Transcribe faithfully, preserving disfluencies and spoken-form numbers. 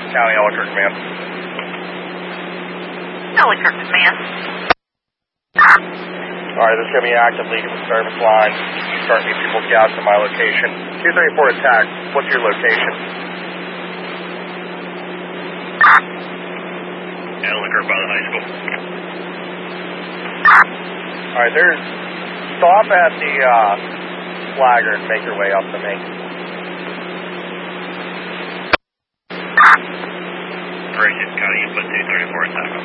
County Ellicott Command. Ellicott Command. Alright, this is going to be an active lead in the service line. You start me people gas to my location. two thirty-four attack, what's your location? Ellicott by the high school. Alright, there's... Stop at the uh, flagger and make your way up to me. Operation County Input two thirty-four attack.